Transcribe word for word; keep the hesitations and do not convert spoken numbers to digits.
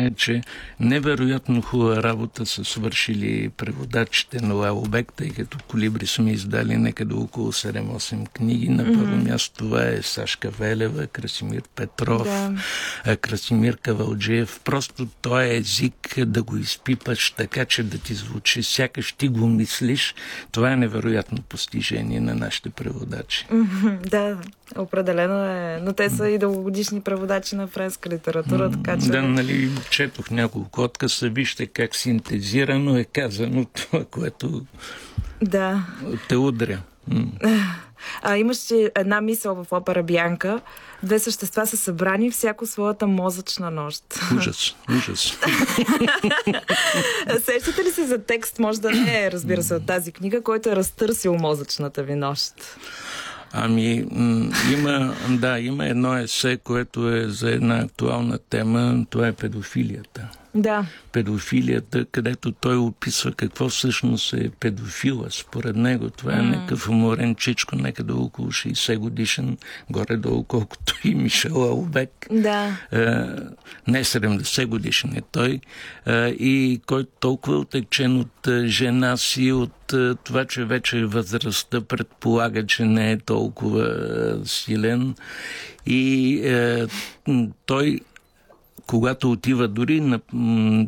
кажа, че невероятно хубава работа са свършили преводачите на Лаубек, тъй като Колибри сме издали некъде около седем-осем книги. На първо mm-hmm. място това е Сашка Велева, Красимир Петров, да. Красимир Кавалджиев. Просто той е език да го изпипаш така, че да ти звучи, сякаш ти го мислиш. Това е невероятно постижение на нашите преводачи. Mm-hmm, да, определено е. Но те са и дългогодишни преводачи на френска литература, mm, така че... Да, нали, четох няколко откъса, вижте как синтезирано е казано това, което да. те удря. Mm. А, имаш една мисъл в опера Бянка. Две същества са събрани всяко своята мозъчна нощ. Ужас, ужас. Сещате ли се за текст, може да не е, разбира се, от тази книга, който е разтърсил мозъчната ви нощ? Ами, има, да, има едно есе, което е за една актуална тема, това е педофилията. Да. Педофилията, където той описва какво всъщност е педофила. Според него това е mm. някакъв уморен чичко, некъде около шейсет годишен, горе-долу колкото и Мишел Лаубек. Да. Е, не седемдесет годишен е той. Е, и който толкова отекчен от жена си, от е, това, че вече възрастта предполага, че не е толкова е, силен. И е, той когато отива дори на